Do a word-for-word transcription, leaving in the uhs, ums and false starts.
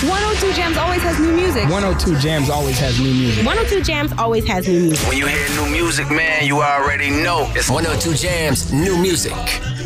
one oh two Jams always has new music. one oh two Jams always has new music. one oh two Jams always has new music. When you hear new music, man, you already know. It's one oh two Jams, new music.